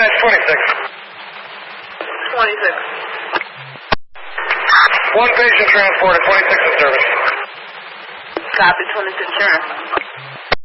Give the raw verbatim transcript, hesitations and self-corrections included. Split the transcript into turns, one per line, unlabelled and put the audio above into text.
that's twenty-six.
twenty-six.
One patient transported, twenty-six in service.
Copy, twenty-six insurance.